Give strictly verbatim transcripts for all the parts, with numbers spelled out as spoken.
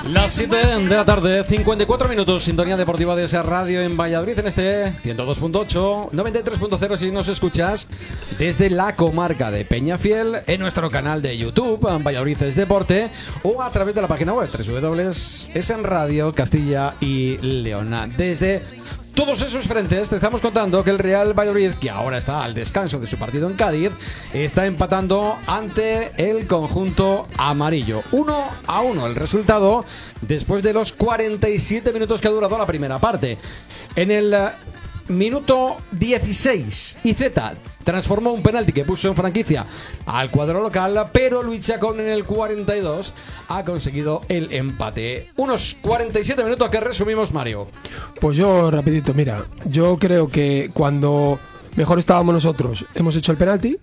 Las siete de la tarde, cincuenta y cuatro minutos, sintonía deportiva de esa radio en Valladolid en este ciento dos punto ocho, noventa y tres punto cero si nos escuchas desde la comarca de Peñafiel, en nuestro canal de YouTube, Valladolid es Deporte, o a través de la página web doble u doble u doble u punto es en Radio Castilla y León. Desde todos esos frentes te estamos contando que el Real Valladolid, que ahora está al descanso de su partido en Cádiz, está empatando ante el conjunto amarillo. Uno a uno el resultado después de los cuarenta y siete minutos que ha durado la primera parte. En el uh, minuto dieciséis, Iceta transformó un penalti que puso en franquicia al cuadro local, pero Luis Chacón en el cuarenta y dos ha conseguido el empate. Unos cuarenta y siete minutos que resumimos, Mario. Pues yo, rapidito, mira, yo creo que cuando mejor estábamos nosotros, hemos hecho el penalti,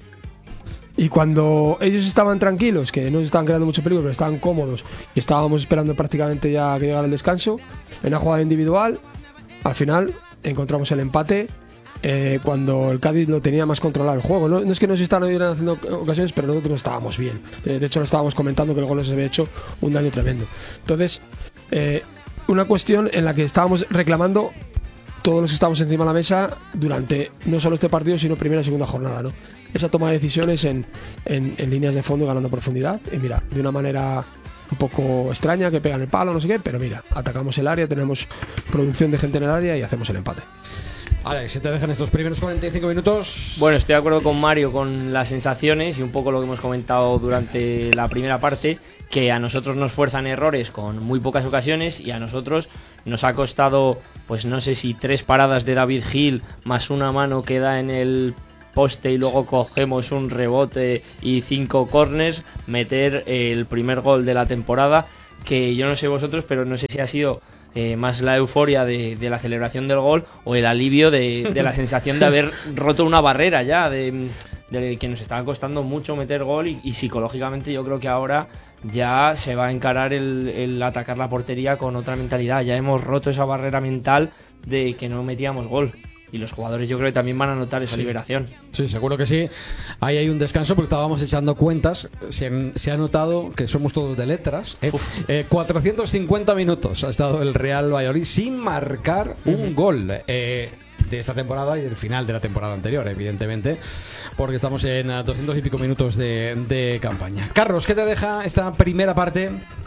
y cuando ellos estaban tranquilos, que no se estaban creando mucho peligro, pero estaban cómodos, y estábamos esperando prácticamente ya que llegara el descanso, en una jugada individual, al final encontramos el empate. Eh, cuando el Cádiz lo tenía más controlado el juego, no, no es que nos estaban haciendo ocasiones, pero nosotros estábamos bien. Eh, de hecho lo estábamos comentando que el gol se había hecho un daño tremendo. Entonces, eh, una cuestión en la que estábamos reclamando todos los que estábamos encima de la mesa durante no solo este partido, sino primera y segunda jornada, ¿no? Esa toma de decisiones en, en, en líneas de fondo, ganando profundidad, y mira, de una manera un poco extraña, que pegan el palo, no sé qué, pero mira, atacamos el área, tenemos producción de gente en el área y hacemos el empate. Alex, ¿se te dejan estos primeros cuarenta y cinco minutos? Bueno, estoy de acuerdo con Mario con las sensaciones y un poco lo que hemos comentado durante la primera parte, que a nosotros nos fuerzan errores con muy pocas ocasiones y a nosotros nos ha costado, pues no sé si tres paradas de David Gil más una mano que da en el poste y luego cogemos un rebote y cinco corners, meter el primer gol de la temporada, que yo no sé vosotros, pero no sé si ha sido Eh, más la euforia de, de la celebración del gol o el alivio de, de la sensación de haber roto una barrera ya, de, de que nos estaba costando mucho meter gol y, y psicológicamente yo creo que ahora ya se va a encarar el, el atacar la portería con otra mentalidad. Ya hemos roto esa barrera mental de que no metíamos gol. Y los jugadores yo creo que también van a notar esa sí. liberación. Sí, seguro que sí. Ahí hay un descanso porque estábamos echando cuentas. Se, se ha notado que somos todos de letras. ¿eh? Eh, cuatrocientos cincuenta minutos ha estado el Real Valladolid sin marcar un uh-huh. gol. Eh, de esta temporada y del final de la temporada anterior, evidentemente, porque estamos en doscientos y pico minutos de, de campaña. Carlos, ¿qué te deja esta primera parte?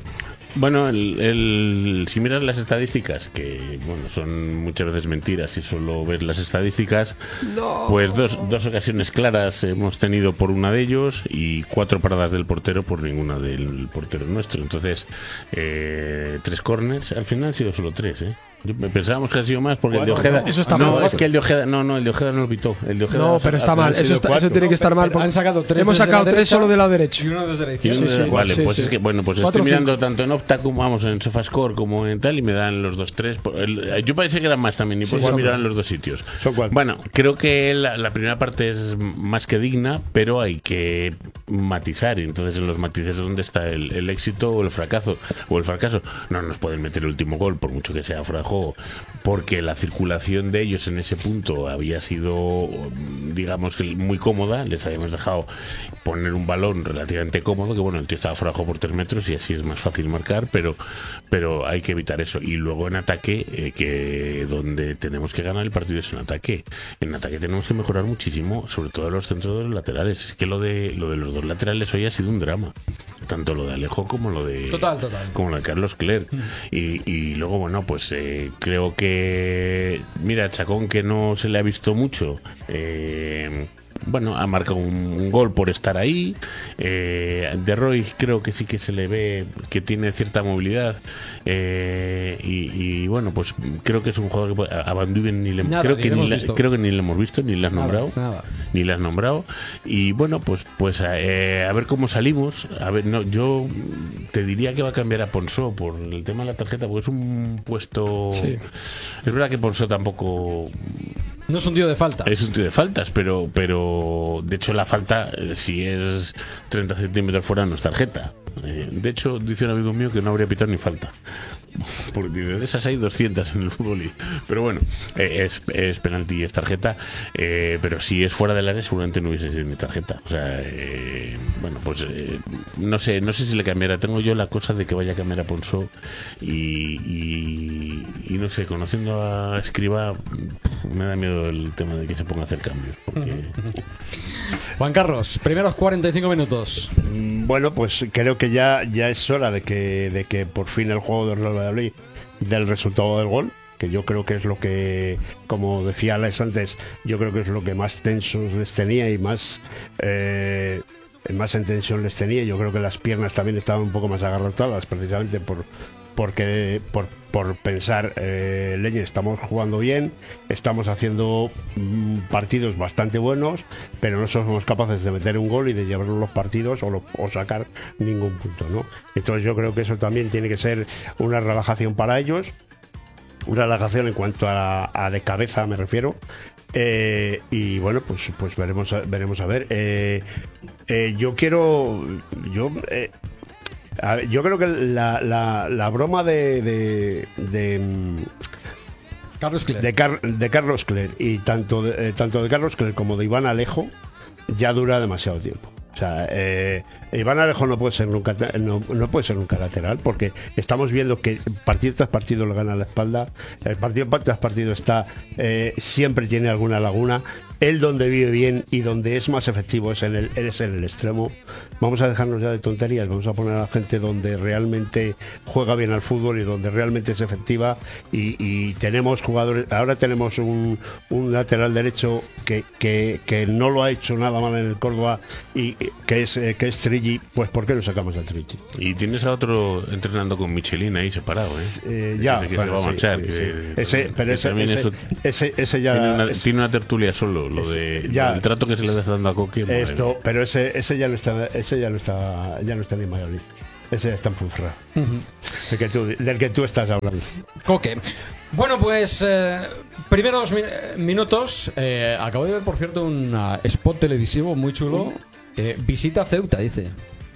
Bueno, el, el, si miras las estadísticas, que bueno, son muchas veces mentiras si solo ves las estadísticas, no. pues dos, dos ocasiones claras hemos tenido por una de ellos y cuatro paradas del portero por ninguna del portero nuestro. Entonces, eh, tres corners, al final han sido solo tres, ¿eh? Pensábamos que ha sido más porque bueno, el de Ojeda. No, eso está no, mal. es que el de Ojeda. No, no, el de Ojeda no lo pitó. El de Ojeda no, pero está mal. Eso, está, eso tiene que estar mal. Han sacado tres. Hemos sacado tres solo del lado derecho. Y uno de derecha. Sí, sí, vale, sí, pues sí. es que, bueno, pues Cuatro, estoy mirando cinco. tanto en Opta como vamos en Sofascore como en tal y me dan los dos tres. El, yo pensé que eran más también y por eso miraban los dos sitios. Bueno, creo que la, la primera parte es más que digna, pero hay que matizar. Y entonces en los matices es donde está el, el éxito o el fracaso. O el fracaso. No nos pueden meter el último gol, por mucho que sea fuera de juego, porque la circulación de ellos en ese punto había sido, digamos que muy cómoda. Les habíamos dejado poner un balón relativamente cómodo, que bueno, el tío estaba fuera de juego por tres metros y así es más fácil marcar, pero pero hay que evitar eso. Y luego en ataque, eh, que donde tenemos que ganar el partido es en ataque. En ataque tenemos que mejorar muchísimo, sobre todo los centros de los laterales. Es que lo de lo de los dos laterales hoy ha sido un drama, tanto lo de Alejo como lo de total, total. como lo de Carlos Clerc. Mm. Y, y luego bueno, pues eh, creo que mira, Chacón, que no se le ha visto mucho, eh, bueno, ha marcado un, un gol por estar ahí. eh, De Roy creo que sí que se le ve que tiene cierta movilidad, eh, y, y bueno, pues creo que es un jugador que puede, a Van Duven ni le, nada, creo, ni que le ni la, creo que ni le hemos visto ni le has nada, nombrado nada. ni le has nombrado y bueno, pues pues eh, a ver cómo salimos. A ver, no, yo te diría que va a cambiar a Ponsó por el tema de la tarjeta, porque es un puesto sí. Es verdad que Ponsó tampoco no es un tío de faltas. Es un tío de faltas, pero pero de hecho la falta, si es treinta centímetros fuera, no es tarjeta. Eh, de hecho, dice un amigo mío que no habría pitado ni falta. porque de esas hay doscientas en el fútbol. Pero bueno, eh, es, es penalti y es tarjeta, eh, pero si es fuera del área seguramente no hubiese sido ni tarjeta. O sea, eh, bueno, pues eh, no sé no sé si le cambiará. Tengo yo la cosa de que vaya a cambiar a Ponso y, y, y no sé, conociendo a Escribá me da miedo el tema de que se ponga a hacer cambios. Porque... Juan Carlos, primeros cuarenta y cinco minutos. Bueno, pues creo que ya, ya es hora de que, de que por fin el juego de Real Valladolid dé el resultado del gol, que yo creo que es lo que, como decía Alex antes, yo creo que es lo que más tensos les tenía y más eh, más en tensión les tenía. Yo creo que las piernas también estaban un poco más agarrotadas, precisamente por porque por, por pensar, eh, Leñe, estamos jugando bien, estamos haciendo mm, partidos bastante buenos, pero no somos capaces de meter un gol y de llevar los partidos o, lo, o sacar ningún punto, ¿no? Entonces yo creo que eso también tiene que ser una relajación para ellos, una relajación en cuanto a, a de cabeza me refiero. Eh, y bueno, pues pues veremos a, veremos a ver. Eh, eh, yo quiero yo eh, A ver, yo creo que la, la, la broma de de, de, Carlos Cler. de, Car, de Carlos Cler y tanto de, eh, tanto de Carlos Cler como de Iván Alejo ya dura demasiado tiempo. O sea, eh, Iván Alejo no puede ser nunca no, no puede ser nunca lateral, porque estamos viendo que partido tras partido le gana la espalda, el partido tras partido está eh, siempre tiene alguna laguna. Él donde vive bien y donde es más efectivo es en el, es en el extremo. Vamos a dejarnos ya de tonterías, vamos a poner a la gente donde realmente juega bien al fútbol y donde realmente es efectiva. Y, y tenemos jugadores, ahora tenemos un, un lateral derecho que, que, que no lo ha hecho nada mal en el Córdoba, y que es, eh, que es Trilli. Pues ¿por qué no sacamos a Trilli? Y tienes a otro entrenando con Michelin ahí separado, ¿eh? eh ya, que bueno, se va a sí, marchar. sí, que, sí. Ese, pero que ese, ese, ese, ese, ese ya tiene una, es, tiene una tertulia solo, lo de ya, el trato que se le está dando a Coque. Esto, pero ese, ese ya no está, ese ya no está, ya no está ni en Valladolid. Ese ya está en Ponferrada. Uh-huh. del, que tú, del que tú estás hablando. Coque. Bueno, pues eh, primeros mi- minutos. Eh, acabo de ver, por cierto, un uh, spot televisivo muy chulo. Eh, visita Ceuta, dice.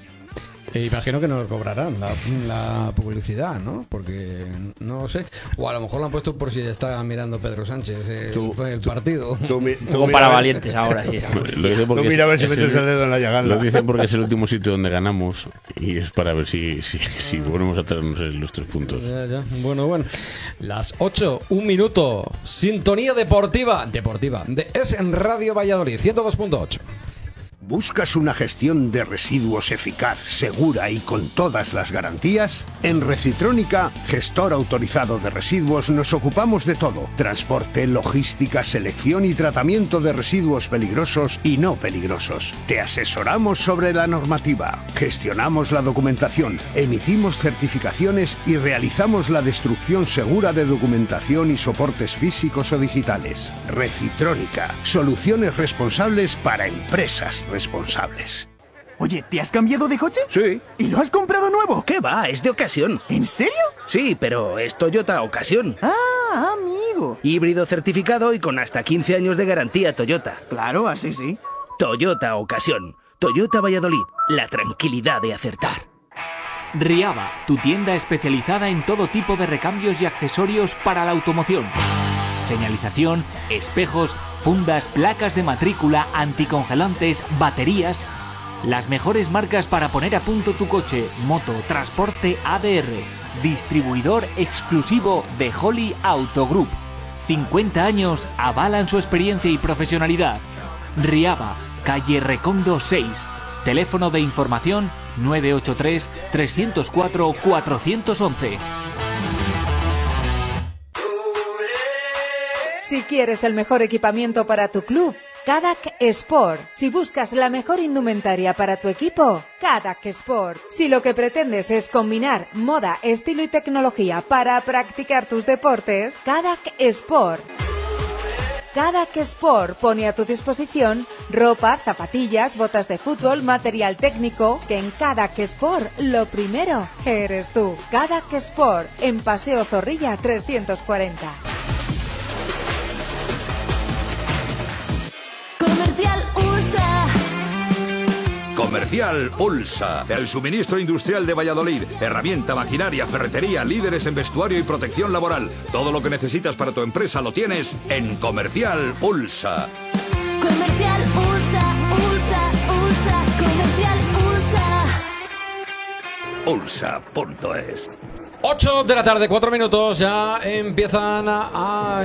Eh, imagino que nos cobrarán la, la publicidad, ¿no? Porque no sé. O a lo mejor lo han puesto por si está mirando Pedro Sánchez el, tú, el tú, partido. Tú, tú, tú para valientes ahora. Sí, lo dice porque tú mira a ver si metes el dedo en la llagada. Lo dicen porque es el último sitio donde ganamos y es para ver si, si, si volvemos a traernos los tres puntos. Ya, ya. Bueno, bueno. Las ocho, un minuto. Sintonía deportiva. Deportiva. De Es en Radio Valladolid, ciento dos punto ocho. ¿Buscas una gestión de residuos eficaz, segura y con todas las garantías? En Recitrónica, gestor autorizado de residuos, nos ocupamos de todo: transporte, logística, selección y tratamiento de residuos peligrosos y no peligrosos. Te asesoramos sobre la normativa, gestionamos la documentación, emitimos certificaciones y realizamos la destrucción segura de documentación y soportes físicos o digitales. Recitrónica, soluciones responsables para empresas responsables. Oye, ¿te has cambiado de coche? Sí. ¿Y lo has comprado nuevo? ¿Qué va? Es de ocasión. ¿En serio? Sí, pero es Toyota Ocasión. Ah, amigo. Híbrido certificado y con hasta quince años de garantía Toyota. Claro, así sí. Toyota Ocasión. Toyota Valladolid. La tranquilidad de acertar. Riaba, tu tienda especializada en todo tipo de recambios y accesorios para la automoción. Señalización, espejos, fundas, placas de matrícula, anticongelantes, baterías. Las mejores marcas para poner a punto tu coche, moto, transporte A D R. Distribuidor exclusivo de Holly Auto Group. cincuenta años avalan su experiencia y profesionalidad. Riaba, calle Recondo seis. Teléfono de información nueve ocho tres, tres cero cuatro, cuatro uno uno. Si quieres el mejor equipamiento para tu club, Cadac Sport. Si buscas la mejor indumentaria para tu equipo, Cadac Sport. Si lo que pretendes es combinar moda, estilo y tecnología para practicar tus deportes, Cadac Sport. Cadac Sport pone a tu disposición ropa, zapatillas, botas de fútbol, material técnico, que en Cadac Sport lo primero eres tú. Cadac Sport, en Paseo Zorrilla trescientos cuarenta. Comercial U S A. Comercial Ulsa, el suministro industrial de Valladolid. Herramienta, maquinaria, ferretería, líderes en vestuario y protección laboral. Todo lo que necesitas para tu empresa lo tienes en Comercial Ulsa. Comercial Ulsa, Ulsa, Ulsa, Comercial Ulsa. Ulsa punto es. ocho de la tarde, cuatro minutos, ya empiezan a, a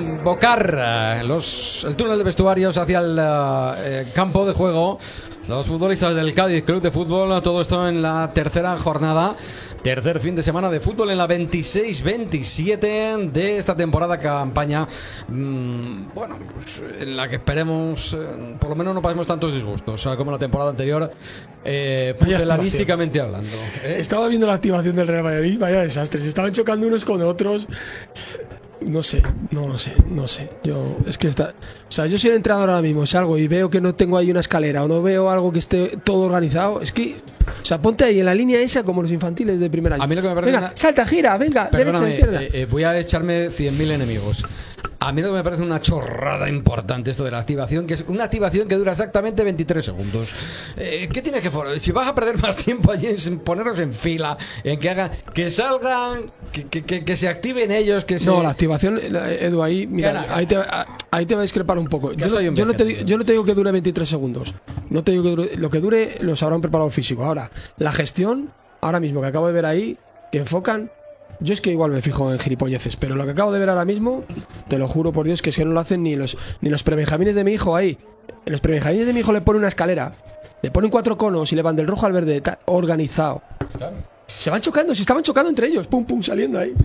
invocar los, el túnel de vestuarios hacia el eh, campo de juego. Los futbolistas del Cádiz Club de Fútbol, todo esto en la tercera jornada, tercer fin de semana de fútbol en la veintiséis veintisiete de esta temporada campaña. Mmm, bueno, pues en la que esperemos, eh, por lo menos no pasemos tantos disgustos, o sea, como la temporada anterior, eh, futbolarísticamente hablando. ¿eh? Estaba viendo la activación del Real Valladolid, vaya desastre, se estaban chocando unos con otros. No sé, no lo sé, no sé. Yo, es que está. O sea, yo soy el entrenador ahora mismo, salgo y veo que no tengo ahí una escalera o no veo algo que esté todo organizado. Es que. O sea, ponte ahí en la línea esa como los infantiles de primer año. A mí lo que me parece. Venga, una... salta, gira, venga, Perdóname, derecha, izquierda. Eh, eh, voy a echarme cien mil enemigos. A mí lo que me parece una chorrada importante esto de la activación, que es una activación que dura exactamente veintitrés segundos. Eh, ¿Qué tienes que for- Si vas a perder más tiempo allí en ponerlos en fila, en que hagan, que salgan, que, que, que, que se activen ellos, que se... No, la activación, Edu, ahí, mira, Gana, ahí te, ahí te va a discrepar un poco. Yo no, soy un yo, no te, virgen. di- yo no te digo que dure veintitrés segundos. No te digo que dure, lo que dure lo sabrá un preparador físico. Ahora, la gestión, ahora mismo que acabo de ver ahí, que enfocan. Yo es que igual me fijo en gilipolleces, pero lo que acabo de ver ahora mismo, te lo juro por Dios que es que no lo hacen ni los ni los prebenjamines de mi hijo ahí. En los prebenjamines de mi hijo le ponen una escalera, le ponen cuatro conos y le van del rojo al verde, ta- organizado. Se van chocando, se estaban chocando entre ellos, pum pum saliendo ahí.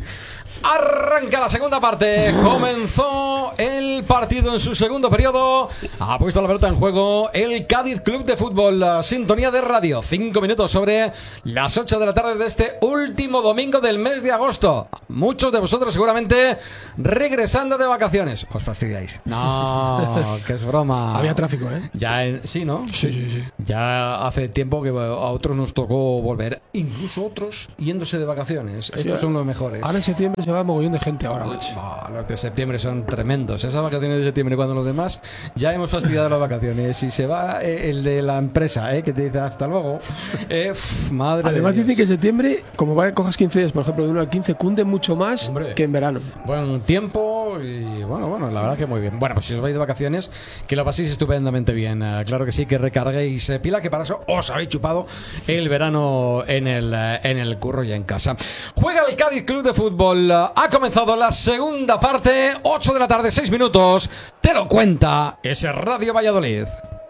Arranca la segunda parte. Comenzó el partido en su segundo periodo. Ha puesto la pelota en juego el Cádiz Club de Fútbol. La sintonía de radio. Cinco minutos sobre las ocho de la tarde de este último domingo del mes de agosto. Muchos de vosotros seguramente regresando de vacaciones. Os fastidiáis. No, que es broma. Había tráfico, ¿eh? Ya en, sí, ¿no? Sí, sí, sí. Ya hace tiempo que a otros nos tocó volver. Incluso otros yéndose de vacaciones. Estos Sí, son los mejores. Ahora en septiembre se va mogollón de gente ahora, macho. Oh, los de septiembre son tremendos. Esas vacaciones de septiembre, cuando los demás ya hemos fastidiado las vacaciones. Y se va eh, el de la empresa, eh, que te dice hasta luego. Eh, uf, madre Además de dicen que en septiembre, como va, cojas quince días, por ejemplo, de uno al quince, cunde mucho más Hombre. que en verano. Buen tiempo y bueno, bueno, la verdad que muy bien. Bueno, pues si os vais de vacaciones, que lo paséis estupendamente bien. Uh, claro que sí, que recarguéis eh, pila, que para eso os habéis chupado el verano en el, uh, en el curro y en casa. Juega el Cádiz Club de Fútbol. Uh, ha comenzado la segunda parte, ocho de la tarde, seis minutos. Te lo cuenta ese Radio Valladolid.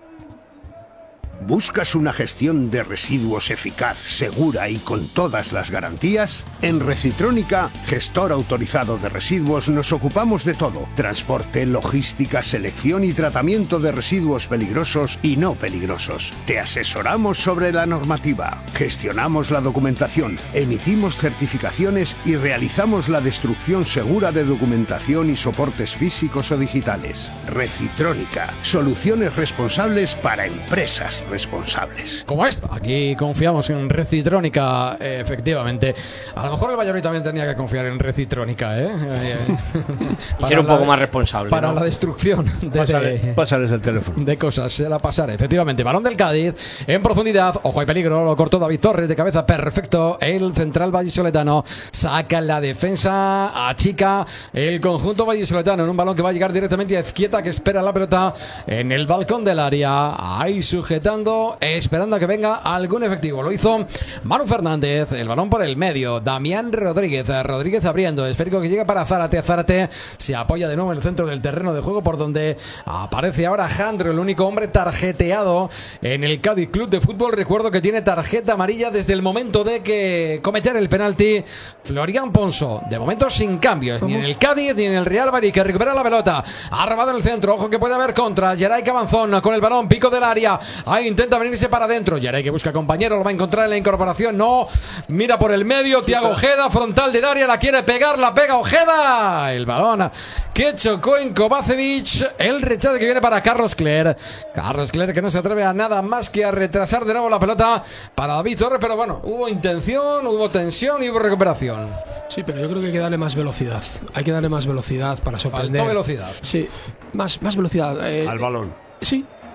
¿Buscas una gestión de residuos eficaz, segura y con todas las garantías? En Recitrónica, gestor autorizado de residuos, nos ocupamos de todo. Transporte, logística, selección y tratamiento de residuos peligrosos y no peligrosos. Te asesoramos sobre la normativa, gestionamos la documentación, emitimos certificaciones y realizamos la destrucción segura de documentación y soportes físicos o digitales. Recitrónica, soluciones responsables para empresas responsables. Como esta, aquí confiamos en Recitrónica, eh, efectivamente. A lo mejor el Valladolid también tenía que confiar en Recitrónica, ¿eh? eh y ser un la, poco más responsable. Para ¿no? la destrucción de, Pásale, de, pásales el teléfono. de cosas, se la pasaré. Efectivamente, balón del Cádiz en profundidad. Ojo, hay peligro, lo cortó David Torres de cabeza, perfecto. El central vallisoletano saca la defensa, achica el conjunto vallisoletano en un balón que va a llegar directamente a Ezquieta, que espera la pelota en el balcón del área. Ahí sujetando, esperando a que venga algún efectivo. Lo hizo Manu Fernández, el balón por el medio. Damián Rodríguez, Rodríguez abriendo, esférico que llega para Zárate. Zárate se apoya de nuevo en el centro del terreno de juego, por donde aparece ahora Jandro, el único hombre tarjeteado en el Cádiz Club de Fútbol. Recuerdo que tiene tarjeta amarilla desde el momento de que cometer el penalti Florian Ponso. De momento sin cambios, ni en el Cádiz ni en el Real Valladolid, que recupera la pelota. Ha robado en el centro, ojo que puede haber contra. Geray Cabanzón con el balón, pico del área. Ahí intenta venirse para adentro. Geray que busca compañero, lo va a encontrar en la incorporación. No, mira por el medio. Thiago Ojeda, frontal del área, la quiere pegar, la pega Ojeda. El balón que chocó en Kovacevic. El rechace que viene para Carlos Cler. Carlos Cler que no se atreve a nada más que a retrasar de nuevo la pelota para David Torres. Pero bueno, hubo intención, hubo tensión y hubo recuperación. Sí, pero yo creo que hay que darle más velocidad. Hay que darle más velocidad para sorprender. Faltó velocidad. Sí, más, más velocidad. Eh, Al balón. Sí,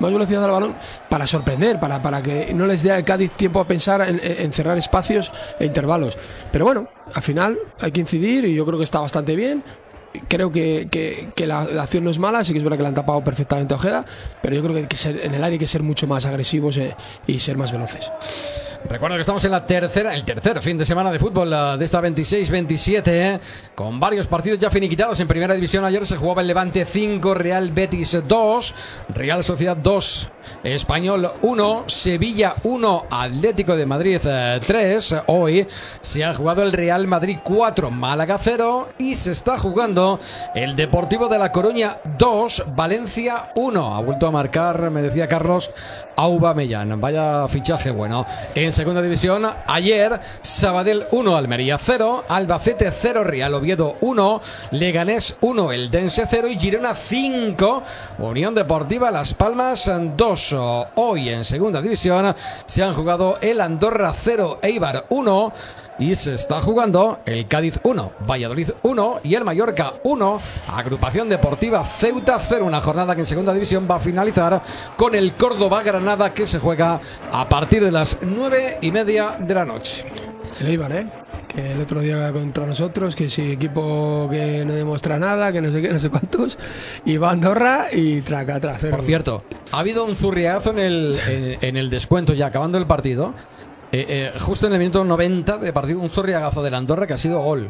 más velocidad al balón para sorprender, para, para que no les dé al Cádiz tiempo a pensar en, en cerrar espacios e intervalos. Pero bueno, al final hay que incidir y yo creo que está bastante bien. Creo que, que, que la, la acción no es mala, sí que es verdad que la han tapado perfectamente a Ojeda, pero yo creo que, hay que ser, en el área hay que ser mucho más agresivos eh, y ser más veloces. Recuerdo que estamos en la tercera, el tercer fin de semana de fútbol uh, de esta veintiséis veintisiete, eh, con varios partidos ya finiquitados. En primera división ayer se jugaba el Levante cinco, Real Betis dos, Real Sociedad dos, Español uno, Sevilla uno, Atlético de Madrid uh, tres. Hoy se ha jugado el Real Madrid cuatro, Málaga cero, y se está jugando el Deportivo de La Coruña dos, Valencia uno. Ha vuelto a marcar, me decía Carlos, Aubameyang. Vaya fichaje bueno. En segunda división, ayer Sabadell uno, Almería cero, Albacete cero, Real Oviedo uno, Leganés uno, Eldense cero y Girona cinco, Unión Deportiva Las Palmas dos. Hoy en segunda división se han jugado el Andorra cero, Eibar uno. Y se está jugando el Cádiz uno, Valladolid uno y el Mallorca uno. Agrupación Deportiva Ceuta cero. Una jornada que en segunda división va a finalizar con el Córdoba-Granada, que se juega a partir de las nueve y media de la noche. El Eibar, ¿eh? Que el otro día contra nosotros, que si equipo que no demuestra nada, que no sé qué, no sé cuántos, y va a Andorra y traca atrás. Por cierto, ha habido un zurriazo en el, en, en el descuento ya acabando el partido. Eh, eh, justo en el minuto noventa de partido, un zurriagazo del Andorra que ha sido gol.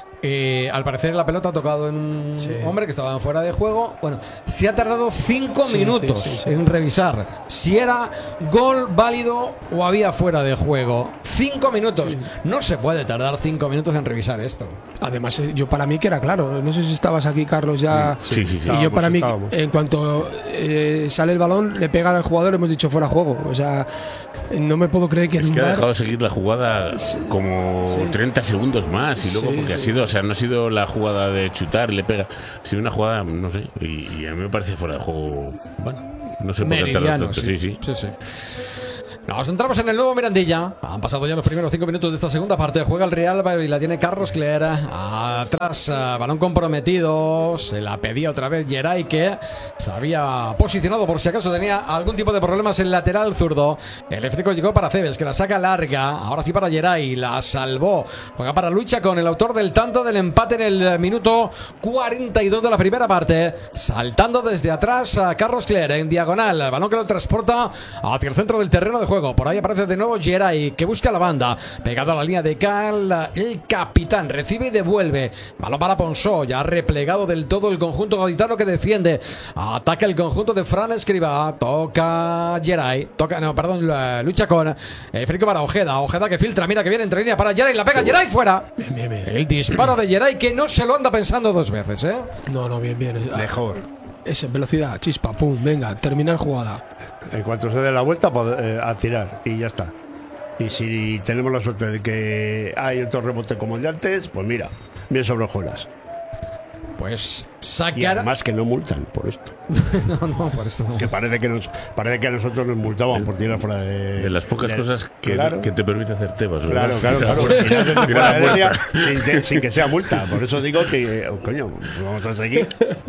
Eh, al parecer la pelota ha tocado en un sí. hombre que estaba fuera de juego. Bueno, se ha tardado cinco sí, minutos sí, sí, sí. en revisar si era gol válido o había fuera de juego. Cinco minutos. Sí. No se puede tardar cinco minutos en revisar esto. Además, yo para mí que era claro. No sé si estabas aquí, Carlos, ya. Sí, sí, sí. Y yo para mí, en cuanto eh, sale el balón, le pegan al jugador, hemos dicho fuera juego. O sea, no me puedo creer que es en que un ha bar... dejado seguir la jugada como sí. treinta segundos más y luego sí, porque sí. ha sido, o sea, no ha sido la jugada de chutar, le pega, ha sido una jugada, no sé, y, y a mí me parece fuera de juego. Bueno, no sé por qué tardar tanto. Sí, sí. sí, sí. Nos centramos en el nuevo Mirandilla. Han pasado ya los primeros cinco minutos de esta segunda parte. Juega el Real y la tiene Carlos Cler. Atrás, uh, balón comprometido. Se la pedía otra vez Geray, que se había posicionado por si acaso tenía algún tipo de problemas en lateral zurdo. El esférico llegó para Cebes, que la saca larga. Ahora sí para Geray, la salvó. Juega para Lucha con el autor del tanto del empate en el minuto cuarenta y dos de la primera parte. Saltando desde atrás a Carlos Cler en diagonal. El balón que lo transporta hacia el centro del terreno de juego. Por ahí aparece de nuevo Geray, que busca la banda, pegado a la línea de Cal. El capitán recibe y devuelve. Balón para Ponsó, ya replegado del todo el conjunto gaditano que defiende. Ataca el conjunto de Fran Escribá. Toca Geray, toca, no, perdón, lucha con eh, Frico para Ojeda. Ojeda que filtra, mira que viene entre línea para Geray, la pega Geray fuera. Bien, bien, bien. El disparo de Geray, que no se lo anda pensando dos veces, ¿eh? No, no, bien, bien. Mejor. Esa velocidad, chispa, pum, venga, terminar jugada. En cuanto se dé la vuelta, eh, a tirar y ya está. Y si tenemos la suerte de que hay otro rebote como el de antes, pues mira, bien sobre hojuelas. Pues sacar. Y además que no multan por esto. no, no, por esto no. Es que parece que nos parece que a nosotros nos multaban por tirar fuera de. De las pocas de, cosas que, claro. que te permite hacer Tebas, ¿verdad? Claro, claro, claro. Tirar de línea sin, sin que sea multa. Por eso digo que, oh, coño, vamos a seguir.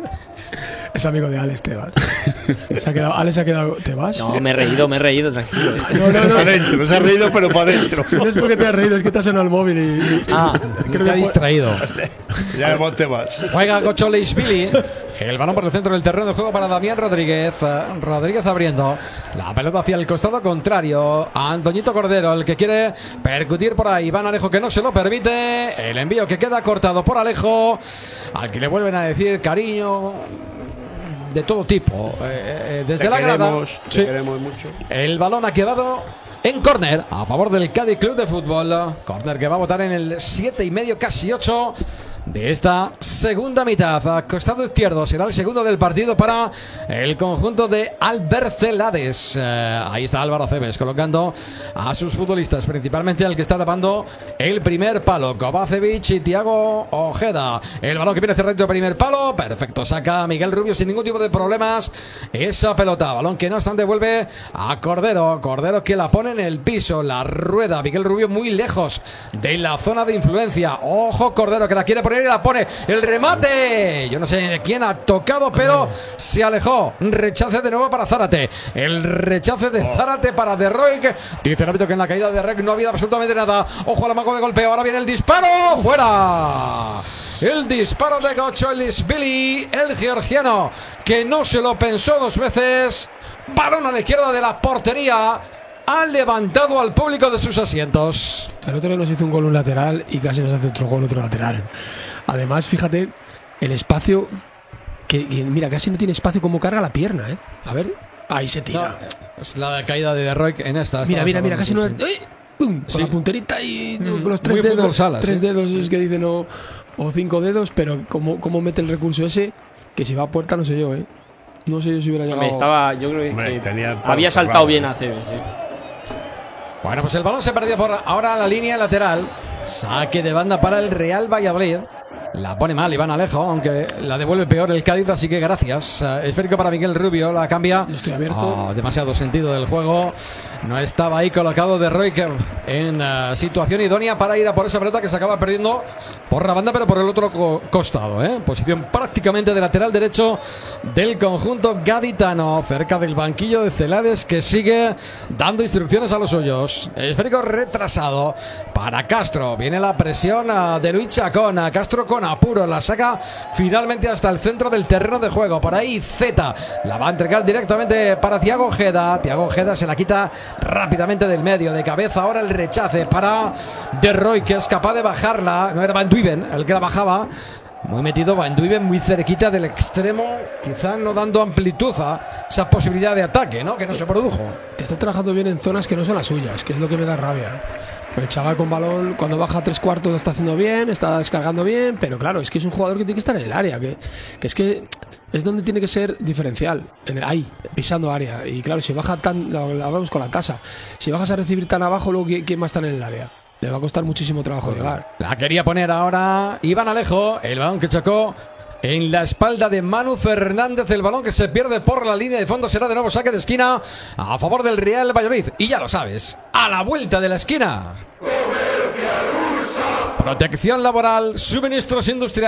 Es amigo de Alex Tebas. Se ha quedado, Alex se ha quedado. ¿Te vas? No, me he reído, me he reído, tranquilo. No, no, no. Para adentro, no se ha reído, pero para adentro. No es porque te has reído, es que te has sonado el móvil y. y ah, creo que ha distraído. Ya vemos Tebas. Juega Gocho Leishvili. El balón por el centro del terreno de juego para Damián Rodríguez. Rodríguez abriendo la pelota hacia el costado contrario. Antoñito Cordero, el que quiere percutir por ahí. Iván Alejo, que no se lo permite. El envío que queda cortado por Alejo, al que le vuelven a decir cariño de todo tipo. Eh, desde te la grada. Queremos, te sí. queremos mucho. El balón ha quedado en córner a favor del Cádiz Club de Fútbol. Córner que va a votar en el siete y medio, casi ocho de esta segunda mitad. A costado izquierdo será el segundo del partido para el conjunto de Albercelades. Eh, ahí está Álvaro Cebes colocando a sus futbolistas, principalmente al que está tapando el primer palo, Kovacevic y Thiago Ojeda. El balón que viene cerrado, primer palo, perfecto, saca Miguel Rubio sin ningún tipo de problemas esa pelota. Balón que no obstante vuelve a Cordero. Cordero que la pone en el piso, la rueda Miguel Rubio muy lejos de la zona de influencia. Ojo Cordero que la quiere por poner y la pone. El remate. Yo no sé de quién ha tocado, pero se alejó. Rechace de nuevo para Zárate. El rechace de Zárate para De Roig. Dice el árbitro que en la caída de De Roig no había absolutamente nada. Ojo al amago de golpeo. Ahora viene el disparo. ¡Fuera! El disparo de Gocholisvili, el georgiano, que no se lo pensó dos veces. Balón a la izquierda de la portería. Ha levantado al público de sus asientos. El otro día nos hizo un gol un lateral y casi nos hace otro gol otro lateral. Además, fíjate el espacio que, que mira, casi no tiene espacio como carga la pierna, ¿eh? A ver, ahí se tira. No, es la caída de De Roig en esta. Mira, mira, mira, casi no. Sí. ¡Eh! ¡Pum! Con Sí. la punterita y Mm, con los tres muy dedos. fútbol sala, tres sí. dedos es que dicen o, o cinco dedos, pero cómo, cómo mete el recurso ese, que si va a puerta no sé yo, ¿eh? No sé yo si hubiera llegado. Me estaba, yo creo que Hombre, tenía todo había cerrado, saltado ¿eh? bien a Cebes, sí. Bueno, pues el balón se perdió por ahora la línea lateral. Saque de banda para el Real Valladolid. La pone mal Iván Alejo, aunque la devuelve peor el Cádiz, así que gracias. Uh, esférico para Miguel Rubio, la cambia. Estoy abierto. Oh, demasiado sentido del juego. No estaba ahí colocado De Roig en uh, situación idónea para ir a por esa pelota que se acaba perdiendo por la banda, pero por el otro co costado. ¿eh? Posición prácticamente de lateral derecho del conjunto gaditano, cerca del banquillo de Celades, que sigue dando instrucciones a los suyos. Esférico retrasado para Castro. Viene la presión uh, de Luis Chacón. A Castro con apuro, la saca finalmente hasta el centro del terreno de juego. Por ahí Z la va a entregar directamente para Thiago Ojeda. Thiago Ojeda se la quita rápidamente del medio, de cabeza. Ahora el rechace para De Roig, que es capaz de bajarla. No era Van Duiven el que la bajaba. Muy metido Van Duiven, muy cerquita del extremo, quizá no dando amplitud a esa posibilidad de ataque, ¿no? Que no se produjo. Está trabajando bien en zonas que no son las suyas, que es lo que me da rabia. El chaval con balón, cuando baja a tres cuartos lo está haciendo bien, está descargando bien, pero claro, es que es un jugador que tiene que estar en el área, que, que es que es donde tiene que ser diferencial, en el, ahí, pisando área. Y claro, si baja tan, lo, lo hablamos con la tasa, si bajas a recibir tan abajo, luego ¿quién va a estar en el área? Le va a costar muchísimo trabajo llegar. La quería poner ahora Iván Alejo, el balón que chocó en la espalda de Manu Fernández, el balón que se pierde por la línea de fondo. Será de nuevo saque de esquina a favor del Real Valladolid. Y ya lo sabes, a la vuelta de la esquina, protección laboral, suministros industriales.